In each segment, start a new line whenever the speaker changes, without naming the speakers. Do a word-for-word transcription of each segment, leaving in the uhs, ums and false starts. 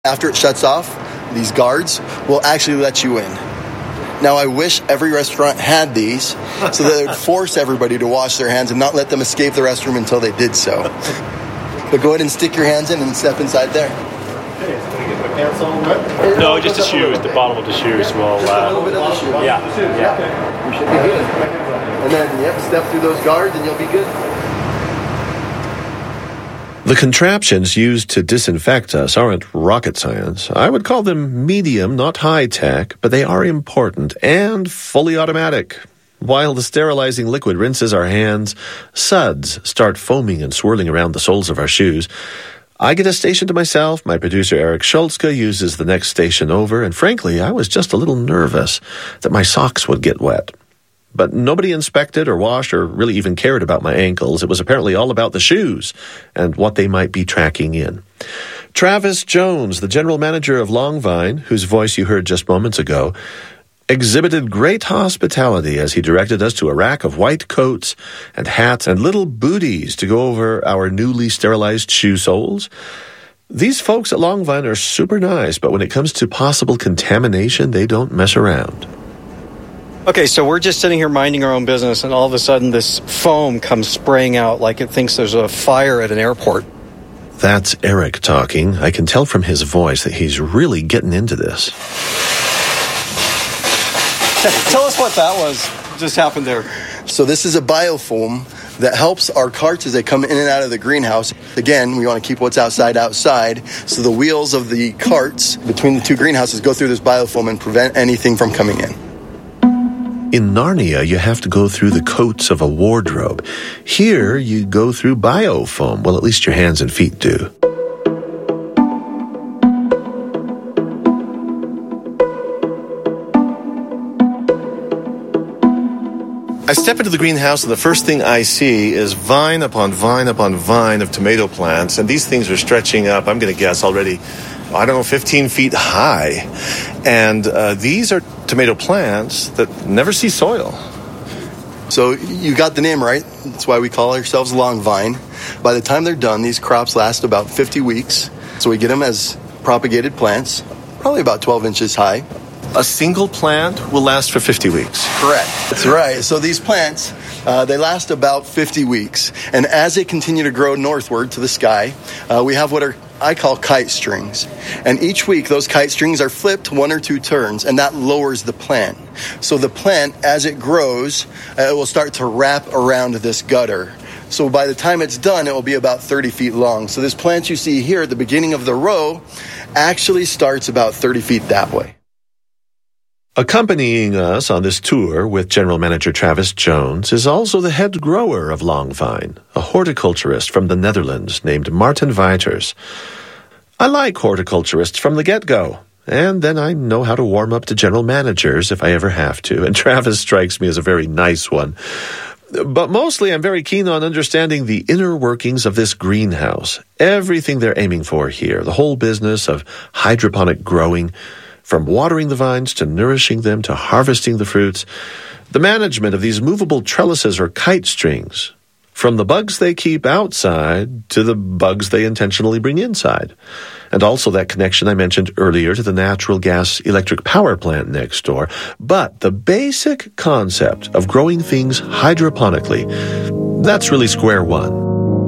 After it shuts off, these guards will actually let you in. Now, I wish every restaurant had these so that it would force everybody to wash their hands and not let them escape the restroom until they did so. But go ahead and stick your hands in and step inside there.
Okay, so I'm going to get my pants all wet?
No, just the shoes. The bottom of the shoes will... Uh,
a little bit of the shoes.
Yeah, yeah.
Okay. You should be good. And then, yep, step through those guards and you'll be good.
The contraptions used to disinfect us aren't rocket science. I would call them medium, not high-tech, but they are important and fully automatic. While the sterilizing liquid rinses our hands, suds start foaming and swirling around the soles of our shoes. I get a station to myself, my producer Eric Schultzke uses the next station over, and frankly, I was just a little nervous that my socks would get wet. But nobody inspected or washed or really even cared about my ankles. It was apparently all about the shoes and what they might be tracking in. Travis Jones, the general manager of Longvine, whose voice you heard just moments ago, exhibited great hospitality as he directed us to a rack of white coats and hats and little booties to go over our newly sterilized shoe soles. These folks at Longvine are super nice, but when it comes to possible contamination, they don't mess around.
Okay, so we're just sitting here minding our own business, and all of a sudden this foam comes spraying out like it thinks there's a fire at an airport.
That's Eric talking. I can tell from his voice that he's really getting into this.
Tell us what that was just happened there.
So this is a biofoam that helps our carts as they come in and out of the greenhouse. Again, we want to keep what's outside outside, so the wheels of the carts between the two greenhouses go through this biofoam and prevent anything from coming in.
In Narnia, you have to go through the coats of a wardrobe. Here, you go through biofoam. Well, at least your hands and feet do. I step into the greenhouse, and the first thing I see is vine upon vine upon vine of tomato plants, and these things are stretching up, I'm going to guess, already, I don't know, fifteen feet high. And uh, these are tomato plants that never see soil.
So you got the name right. That's why we call ourselves Longvine. By the time they're done, these crops last about fifty weeks. So we get them as propagated plants, probably about twelve inches high.
A single plant will last for fifty weeks.
Correct. That's right. So these plants, uh, they last about fifty weeks. And as they continue to grow northward to the sky, uh, we have what are I call kite strings. And each week, those kite strings are flipped one or two turns, and that lowers the plant. So the plant, as it grows, uh, it will start to wrap around this gutter. So by the time it's done, it will be about thirty feet long. So this plant you see here at the beginning of the row actually starts about thirty feet that way.
Accompanying us on this tour with General Manager Travis Jones is also the head grower of Longvine, a horticulturist from the Netherlands named Martin Weiters. I like horticulturists from the get-go, and then I know how to warm up to general managers if I ever have to, and Travis strikes me as a very nice one. But mostly I'm very keen on understanding the inner workings of this greenhouse, everything they're aiming for here, the whole business of hydroponic growing, from watering the vines to nourishing them to harvesting the fruits, the management of these movable trellises or kite strings, from the bugs they keep outside to the bugs they intentionally bring inside, and also that connection I mentioned earlier to the natural gas electric power plant next door. But the basic concept of growing things hydroponically, that's really square one.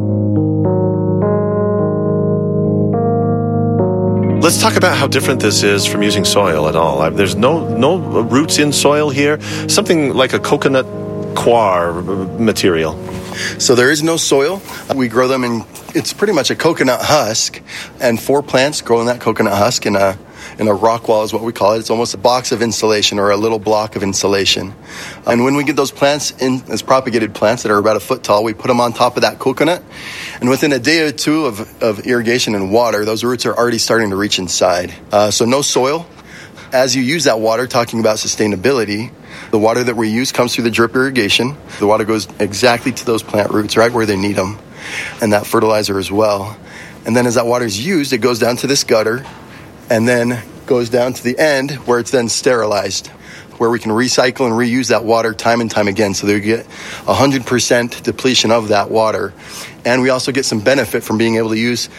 Let's talk about how different this is from using soil at all. There's no no roots in soil here, something like a coconut coir material.
So there is no soil. We grow them in, it's pretty much a coconut husk, and four plants grow in that coconut husk in a in a rock wall is what we call it. It's almost a box of insulation or a little block of insulation. And when we get those plants in as propagated plants that are about a foot tall, we put them on top of that coconut. And within a day or two of, of irrigation and water, those roots are already starting to reach inside. Uh, so no soil. As you use that water, talking about sustainability, the water that we use comes through the drip irrigation. The water goes exactly to those plant roots, right where they need them, and that fertilizer as well. And then as that water is used, it goes down to this gutter and then goes down to the end where it's then sterilized, where we can recycle and reuse that water time and time again. So they get one hundred percent depletion of that water. And we also get some benefit from being able to use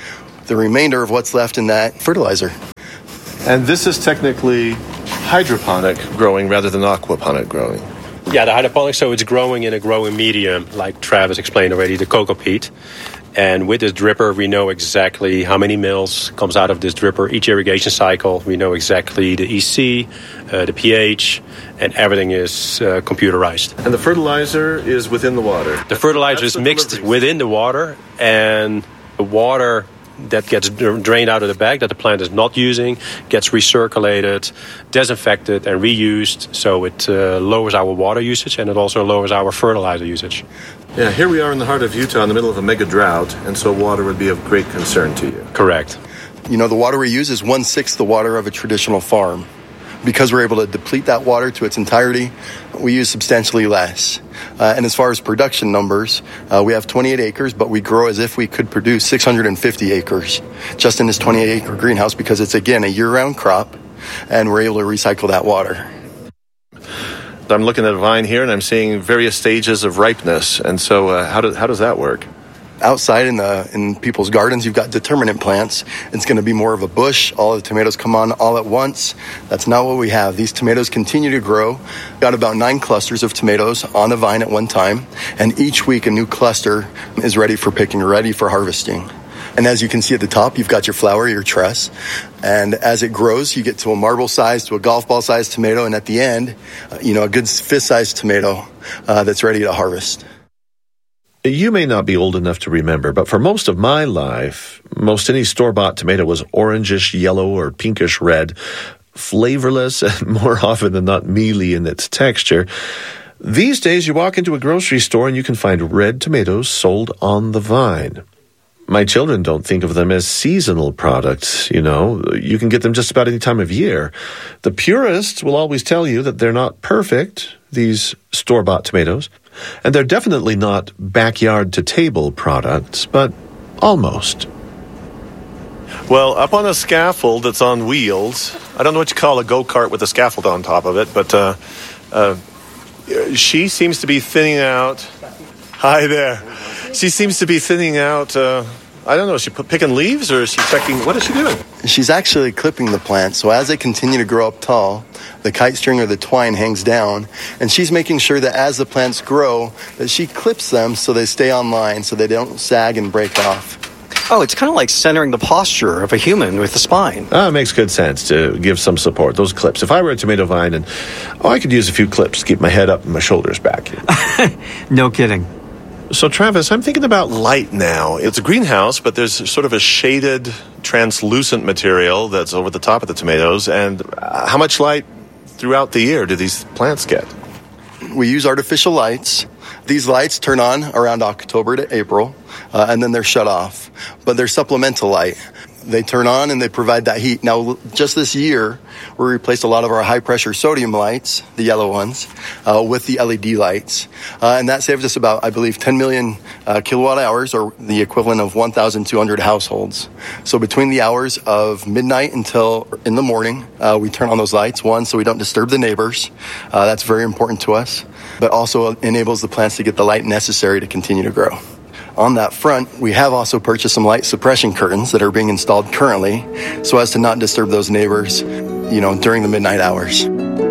the remainder of what's left in that fertilizer.
And this is technically hydroponic growing rather than aquaponic growing.
Yeah, the hydroponics, so it's growing in a growing medium, like Travis explained already, the coco peat. And with this dripper, we know exactly how many mils comes out of this dripper each irrigation cycle. We know exactly the E C, uh, the pH, and everything is uh, computerized.
And the fertilizer is within the water.
The fertilizer
That's
is
the
mixed
delivery.
within the water, and the water that gets drained out of the bag that the plant is not using gets recirculated, disinfected, and reused. So it uh, lowers our water usage, and it also lowers our fertilizer usage.
Yeah, here we are in the heart of Utah in the middle of a mega drought, and so water would be of great concern to you.
Correct.
You know, the water we use is one-sixth the water of a traditional farm. Because we're able to deplete that water to its entirety, we use substantially less. Uh, and as far as production numbers, uh, we have twenty-eight acres, but we grow as if we could produce six hundred fifty acres just in this twenty-eight acre greenhouse because it's, again, a year-round crop, and we're able to recycle that water.
I'm looking at a vine here, and I'm seeing various stages of ripeness. And so uh, how, do, how does that work?
Outside in the in people's gardens, you've got determinate plants. It's going to be more of a bush. All the tomatoes come on all at once. That's not what we have. These tomatoes continue to grow. Got about nine clusters of tomatoes on a vine at one time, and each week a new cluster is ready for picking, ready for harvesting. And as you can see at the top, you've got your flower, your tress. And as it grows, you get to a marble size, to a golf ball sized tomato, and at the end, uh, you know, a good fist sized tomato uh, that's ready to harvest.
You may not be old enough to remember, but for most of my life, most any store-bought tomato was orangish yellow or pinkish red, flavorless and more often than not mealy in its texture. These days, you walk into a grocery store and you can find red tomatoes sold on the vine. My children don't think of them as seasonal products, you know. You can get them just about any time of year. The purists will always tell you that they're not perfect, these store-bought tomatoes. And they're definitely not backyard-to-table products, but almost. Well, up on a scaffold that's on wheels, I don't know what you call a go-kart with a scaffold on top of it, but uh, uh, she seems to be thinning out. Hi there. She seems to be thinning out, uh, I don't know, is she picking leaves or is she checking, what is she doing?
She's actually clipping the plants, so as they continue to grow up tall, the kite string or the twine hangs down, and she's making sure that as the plants grow, that she clips them so they stay on line, so they don't sag and break off.
Oh, it's kind of like centering the posture of a human with the spine.
Ah, it makes good sense to give some support. Those clips. If I were a tomato vine, and oh, I could use a few clips to keep my head up and my shoulders back.
No kidding.
So, Travis, I'm thinking about light now. It's a greenhouse, but there's sort of a shaded, translucent material that's over the top of the tomatoes. And how much light throughout the year do these plants get?
We use artificial lights. These lights turn on around October to April, uh, and then they're shut off. But they're supplemental light. They turn on and they provide that heat. Now, just this year, we replaced a lot of our high-pressure sodium lights, the yellow ones, uh, with the L E D lights. Uh, and that saved us about, I believe, ten million uh, kilowatt hours, or the equivalent of one thousand two hundred households. So between the hours of midnight until in the morning, uh, we turn on those lights, one, so we don't disturb the neighbors. Uh, that's very important to us, but also enables the plants to get the light necessary to continue to grow. On that front, we have also purchased some light suppression curtains that are being installed currently so as to not disturb those neighbors, you know, during the midnight hours.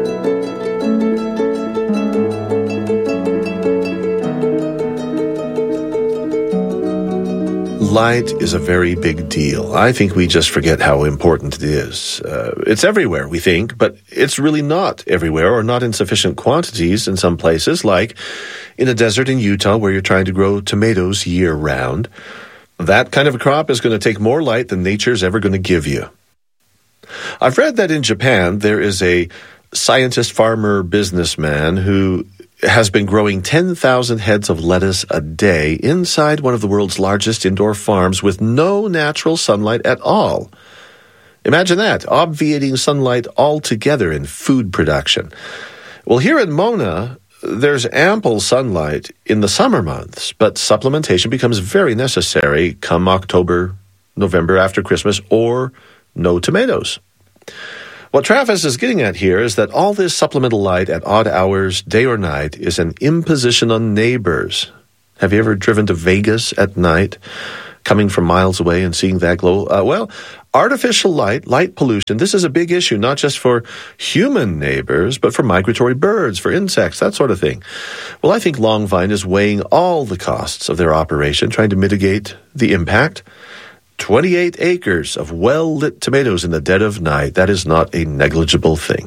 Light is a very big deal. I think we just forget how important it is. Uh, it's everywhere, we think, but it's really not everywhere or not in sufficient quantities in some places, like in a desert in Utah where you're trying to grow tomatoes year-round. That kind of a crop is going to take more light than nature's ever going to give you. I've read that in Japan there is a scientist, farmer, businessman who has been growing ten thousand heads of lettuce a day inside one of the world's largest indoor farms with no natural sunlight at all. Imagine that, obviating sunlight altogether in food production. Well, here in Mona, there's ample sunlight in the summer months, but supplementation becomes very necessary come October, November after Christmas, or no tomatoes. What Travis is getting at here is that all this supplemental light at odd hours, day or night, is an imposition on neighbors. Have you ever driven to Vegas at night? coming from miles away and seeing that glow. Uh, well, artificial light, light pollution, this is a big issue, not just for human neighbors, but for migratory birds, for insects, that sort of thing. Well, I think Longvine is weighing all the costs of their operation, trying to mitigate the impact. twenty-eight acres of well-lit tomatoes in the dead of night, that is not a negligible thing.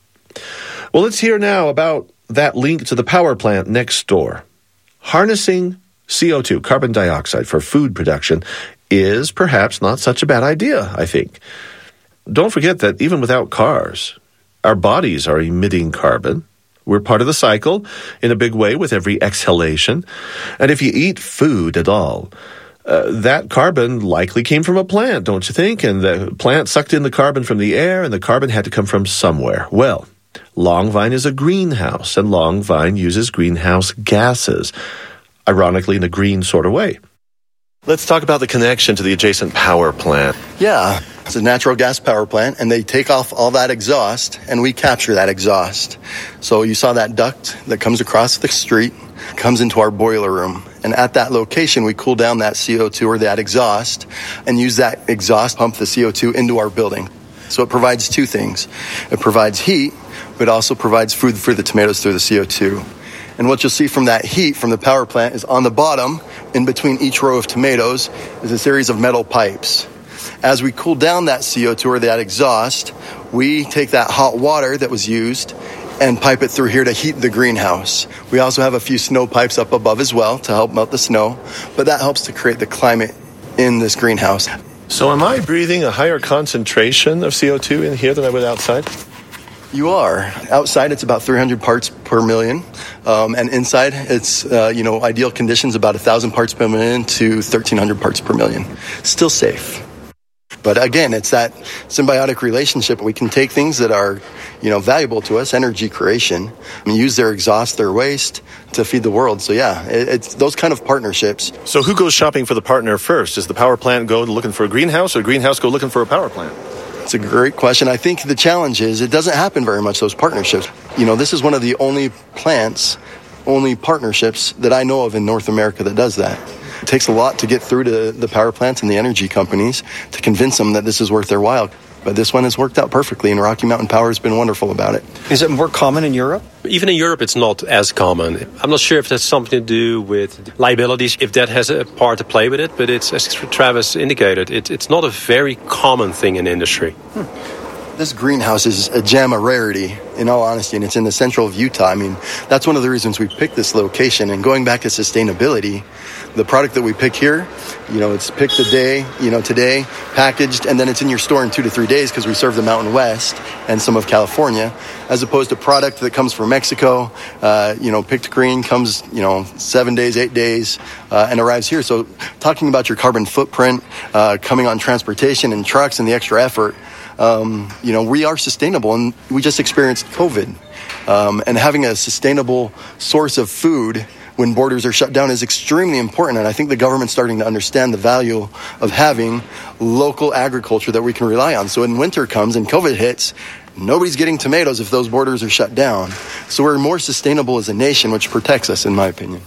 Well, let's hear now about that link to the power plant next door. Harnessing C O two, carbon dioxide, for food production is perhaps not such a bad idea, I think. Don't forget that even without cars, our bodies are emitting carbon. We're part of the cycle in a big way with every exhalation. And if you eat food at all, uh, that carbon likely came from a plant, don't you think? And the plant sucked in the carbon from the air, and the carbon had to come from somewhere. Well, Longvine is a greenhouse, and Longvine uses greenhouse gases, ironically in a green sort of way. Let's talk about the connection to the adjacent power plant.
Yeah, it's a natural gas power plant, and they take off all that exhaust, and we capture that exhaust. So you saw that duct that comes across the street, comes into our boiler room. And at that location, we cool down that C O two or that exhaust and use that exhaust pump the C O two into our building. So it provides two things. It provides heat, but also provides food for the tomatoes through the C O two. And what you'll see from that heat from the power plant is on the bottom, in between each row of tomatoes, is a series of metal pipes. As we cool down that C O two or that exhaust, we take that hot water that was used and pipe it through here to heat the greenhouse. We also have a few snow pipes up above as well to help melt the snow, but that helps to create the climate in this greenhouse.
So am I breathing a higher concentration of C O two in here than I would outside?
You are. Outside, it's about three hundred parts per million. Um, and inside, it's, uh, you know, ideal conditions, about one thousand parts per million to thirteen hundred parts per million. Still safe. But again, it's that symbiotic relationship. We can take things that are, you know, valuable to us, energy creation, and use their exhaust, their waste to feed the world. So yeah, it, it's those kind of partnerships.
So who goes shopping for the partner first? Does the power plant go looking for a greenhouse, or greenhouse go looking for a power plant?
It's a great question. I think the challenge is it doesn't happen very much, those partnerships. You know, this is one of the only plants, only partnerships that I know of in North America that does that. It takes a lot to get through to the power plants and the energy companies to convince them that this is worth their while. But this one has worked out perfectly, and Rocky Mountain Power has been wonderful about it.
Is it more common in Europe?
Even in Europe, it's not as common. I'm not sure if that's something to do with liabilities, if that has a part to play with it, but it's, as Travis indicated, it, it's not a very common thing in industry.
Hmm. This greenhouse is a gem, a rarity, in all honesty, and it's in the central of Utah. I mean, that's one of the reasons we picked this location. And going back to sustainability, the product that we pick here, you know, it's picked a day, you know, today, packaged, and then it's in your store in two to three days because we serve the Mountain West and some of California, as opposed to product that comes from Mexico, uh, you know, picked green, comes, you know, seven days, eight days, uh, and arrives here. So talking about your carbon footprint, uh, coming on transportation and trucks and the extra effort, Um, you know, we are sustainable, and we just experienced COVID. Um, and having a sustainable source of food when borders are shut down is extremely important. And I think the government's starting to understand the value of having local agriculture that we can rely on. So when winter comes and COVID hits, nobody's getting tomatoes if those borders are shut down. So we're more sustainable as a nation, which protects us, in my opinion.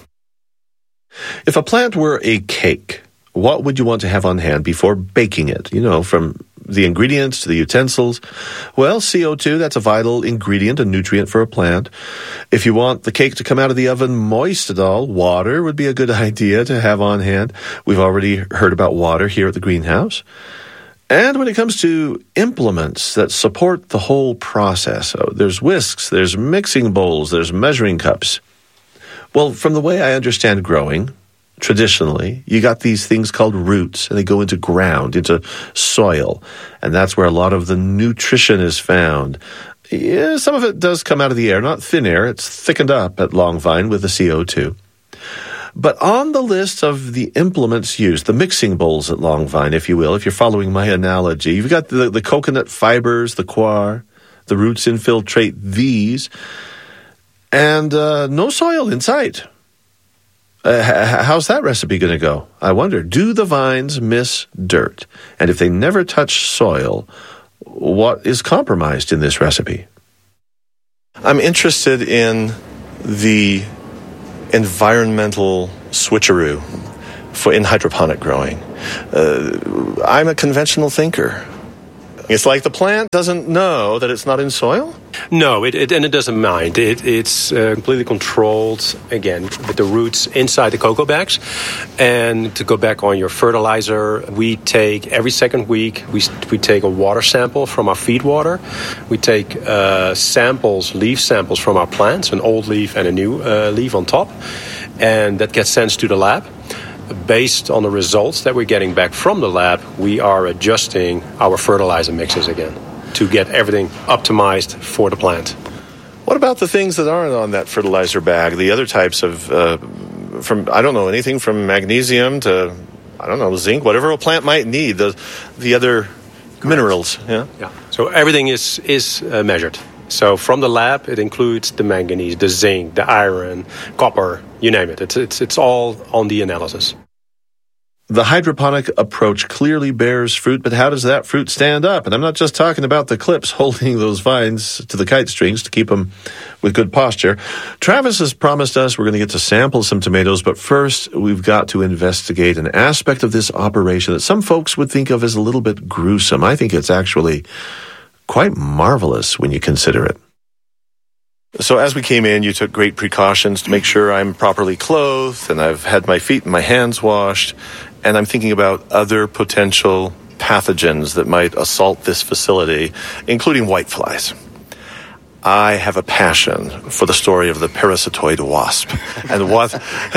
If a plant were a cake, what would you want to have on hand before baking it? You know, from the ingredients to the utensils. Well, C O two, that's a vital ingredient, a nutrient for a plant. If you want the cake to come out of the oven moist at all, water would be a good idea to have on hand. We've already heard about water here at the greenhouse. And when it comes to implements that support the whole process, so there's whisks, there's mixing bowls, there's measuring cups. Well, from the way I understand growing, traditionally, you got these things called roots, and they go into ground, into soil, and that's where a lot of the nutrition is found. Yeah, some of it does come out of the air, not thin air. It's thickened up at Longvine with the C O two. But on the list of the implements used, the mixing bowls at Longvine, if you will, if you're following my analogy, you've got the, the coconut fibers, the coir, the roots infiltrate these, and uh, no soil in sight. Uh, how's that recipe going to go? I wonder, do the vines miss dirt? And if they never touch soil, what is compromised in this recipe? I'm interested in the environmental switcheroo for in hydroponic growing. Uh, I'm a conventional thinker. It's like the plant doesn't know that it's not in soil?
No, it, it and it doesn't mind. It, it's uh, completely controlled, again, with the roots inside the cocoa bags. And to go back on your fertilizer, we take, every second week, we, we take a water sample from our feed water. We take uh, samples, leaf samples from our plants, an old leaf and a new uh, leaf on top. And that gets sent to the lab. Based on the results that we're getting back from the lab, we are adjusting our fertilizer mixes again to get everything optimized for the plant.
What about the things that aren't on that fertilizer bag? The other types of, uh, from I don't know, anything from magnesium to, I don't know, zinc, whatever a plant might need, the the other Correct. minerals. Yeah.
Yeah. So everything is, is uh, measured. So from the lab, it includes the manganese, the zinc, the iron, copper, you name it. It's, it's, it's all on the analysis.
The hydroponic approach clearly bears fruit, but how does that fruit stand up? And I'm not just talking about the clips holding those vines to the kite strings to keep them with good posture. Travis has promised us we're going to get to sample some tomatoes, but first we've got to investigate an aspect of this operation that some folks would think of as a little bit gruesome. I think it's actually quite marvelous when you consider it. So as we came in, you took great precautions to make sure I'm properly clothed, and I've had my feet and my hands washed, and I'm thinking about other potential pathogens that might assault this facility, including whiteflies. I have a passion for the story of the parasitoid wasp and what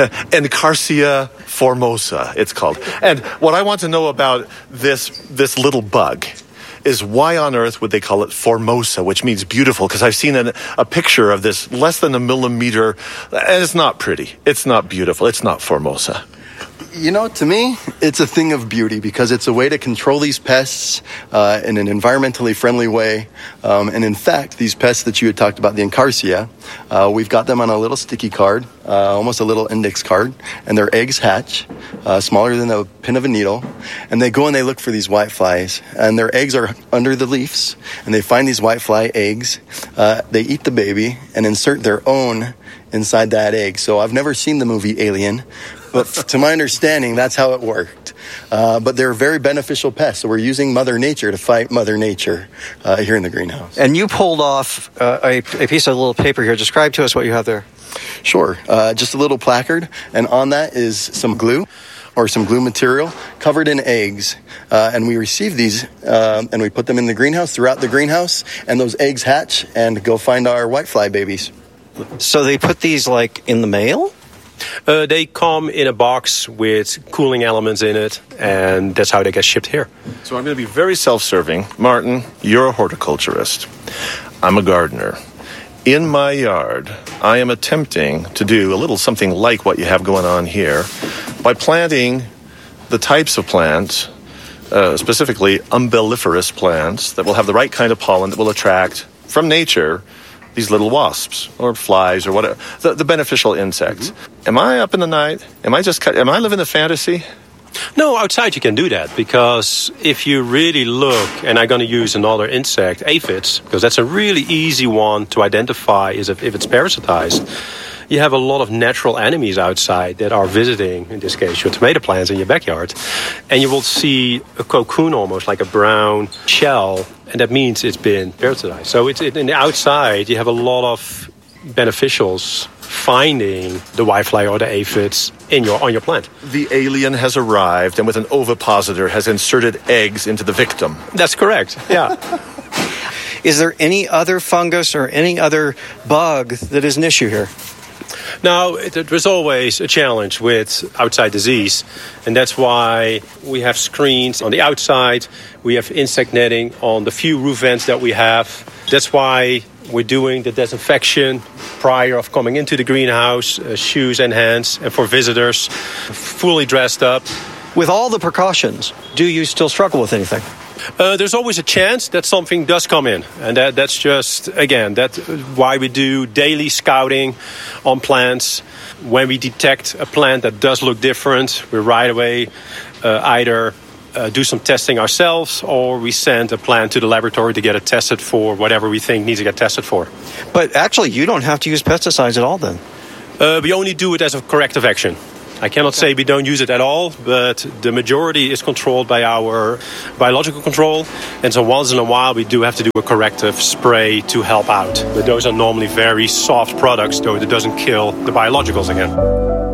Encarsia formosa, it's called. And what I want to know about this this little bug is why on earth would they call it Formosa, which means beautiful, because I've seen an, a picture of this less than a millimeter, and it's not pretty. It's not beautiful. It's not Formosa.
You know, to me, it's a thing of beauty because it's a way to control these pests uh, in an environmentally friendly way. Um, and in fact, these pests that you had talked about, the Encarsia, uh, we've got them on a little sticky card, uh, almost a little index card, and their eggs hatch, uh, smaller than the pin of a needle, and they go and they look for these whiteflies, and their eggs are under the leaves, and they find these whitefly eggs. Uh, they eat the baby and insert their own inside that egg. So I've never seen the movie Alien, but to my understanding, that's how it worked. Uh, but they're very beneficial pests, so we're using Mother Nature to fight Mother Nature uh, here in the greenhouse.
And you pulled off uh, a, a piece of little paper here. Describe to us what you have there.
Sure. Uh, just a little placard, and on that is some glue or some glue material covered in eggs. Uh, and we receive these uh, and we put them in the greenhouse, throughout the greenhouse, and those eggs hatch and go find our whitefly babies.
So they put these, like, in the mail?
Uh, they come in a box with cooling elements in it, and that's how they get shipped here.
So I'm going to be very self-serving. Martin, you're a horticulturist. I'm a gardener. In my yard, I am attempting to do a little something like what you have going on here by planting the types of plants, uh, specifically umbelliferous plants, that will have the right kind of pollen that will attract, from nature, these little wasps or flies or whatever, the, the beneficial insects. Mm-hmm. Am I up in the night? Am I just, am I living a fantasy?
No, outside you can do that, because if you really look, and I'm going to use another insect, aphids, because that's a really easy one to identify is if, if it's parasitized. You have a lot of natural enemies outside that are visiting, in this case, your tomato plants in your backyard. And you will see a cocoon, almost like a brown shell, and that means it's been parasitized. So it's it, in the outside, you have a lot of beneficials finding the whitefly or the aphids in your on your plant.
The alien has arrived and with an ovipositor has inserted eggs into the victim.
That's correct, yeah.
Is there any other fungus or any other bug that is an issue here?
Now, there's always a challenge with outside disease, and that's why we have screens on the outside. We have insect netting on the few roof vents that we have. That's why we're doing the disinfection prior of coming into the greenhouse, uh, shoes and hands, and for visitors, fully dressed up.
With all the precautions, do you still struggle with anything?
Uh, there's always a chance that something does come in. And that, that's just, again, that's why we do daily scouting on plants. When we detect a plant that does look different, we right away uh, either uh, do some testing ourselves or we send a plant to the laboratory to get it tested for whatever we think needs to get tested for.
But actually, you don't have to use pesticides at all then?
Uh, we only do it as a corrective action. I cannot say we don't use it at all, but the majority is controlled by our biological control. And so once in a while, we do have to do a corrective spray to help out. But those are normally very soft products, though it doesn't kill the biologicals again.